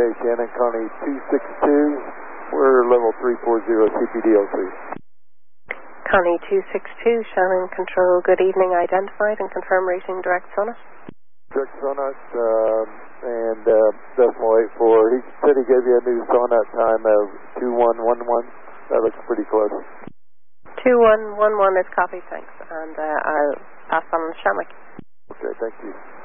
Okay, Shannon, Connie 262. We're level 340 CPDLC. Connie 262, Shannon Control, good evening, identified and confirm rating direct Sonnet. Direct Sonnet, and decimal 84. He said he gave you a new Sonnet time of 2111. That looks pretty close. 2111 is copied, thanks, and I'll pass on the Shamrock. Okay, thank you.